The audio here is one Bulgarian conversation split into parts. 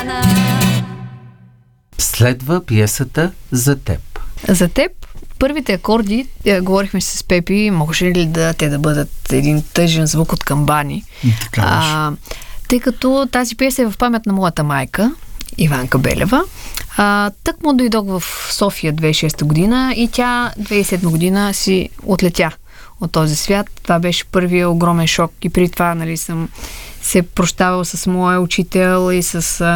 Следва пиесата «За теб». За теб, първите акорди, говорихме с Пепи, можеше ли те да бъдат един тъжен звук от камбани? Тъй като тази пиеса е в памет на моята майка, Иванка Белева. Тък му дойдох в София 2006 година и тя 2007 година си отлетя от този свят. Това беше първия огромен шок и при това, нали, съм се прощавал с моя учител и с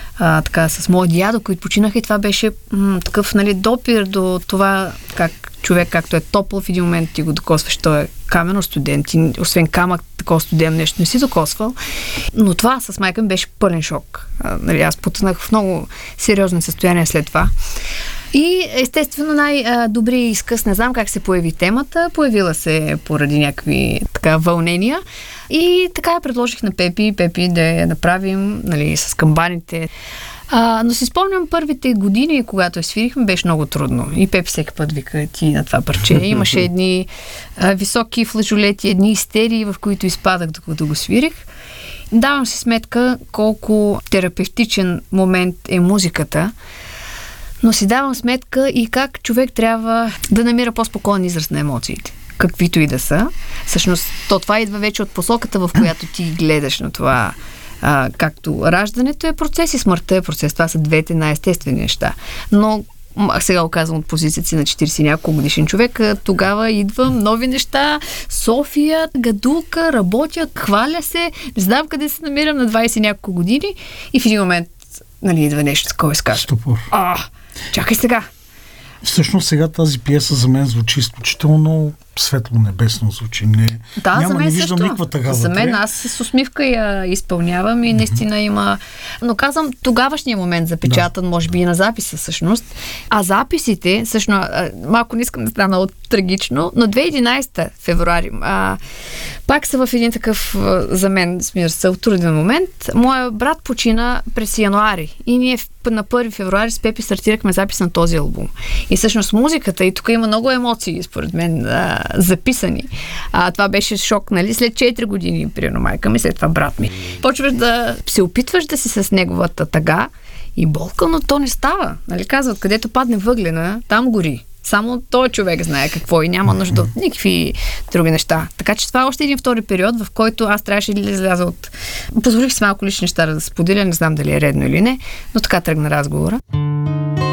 моя дядо, които починаха, и това беше такъв, нали, допир до това как човек, както е топъл, в един момент ти го докосваш, той е каменно студент и освен камък, такова студено нещо не си докосвал. Но това с майка ми беше пълен шок. Нали, аз потънах в много сериозно състояние след това. И естествено най-добрият изказ, не знам как се появи темата, появила се поради някакви вълнения и така я предложих на Пепи да я направим, нали, с камбаните. Но си спомням първите години, когато я свирихме, беше много трудно. И Пепи всеки път вика ти на това парче. Имаше едни високи флажолети, едни истерии, в които изпадах докато го свирих. Давам си сметка колко терапевтичен момент е музиката, но си давам сметка и как човек трябва да намира по-спокоен израз на емоциите, каквито и да са. Всъщност, това идва вече от посоката, в която ти гледаш на това. Както раждането е процес и смъртта е процес. Това са двете най-естествени неща. Но сега го казвам от позицията си на 40 няколко годишен човек, тогава идвам нови неща, София, гадулка, работя, хваля се, не знам къде се намирам на 20 няколко години и в един момент, нали, идва нещо такова и скажа. Стопор. Чакай сега. Всъщност сега тази пиеса за мен звучи изключително светло-небесно звучи. Не виждам никаква тъга. За мен аз с усмивка я изпълнявам и наистина има... Но казвам, тогавашния момент запечатан, може би и на записа всъщност. А записите, всъщност, малко не искам да стана много трагично, но 2011 февруари, пак са в един такъв, за мен, смисъл, труден момент. Моя брат почина през януари и ние на 1 февруари с Пепи стартирахме запис на този албум. И всъщност музиката, и тук има много емоции, според мен, записани. Това беше шок, нали? След 4 години, примерно, майка ми, след това брат ми. Почваш да се опитваш да си с неговата тъга и болка, но то не става. Нали? Казват, където падне въглена, там гори. Само той човек знае какво и няма нужда от никакви други неща. Така че това е още един втори период, в който аз трябваше да изляза от... Позволих си малко лични неща да споделя, не знам дали е редно или не, но така тръгна разговора.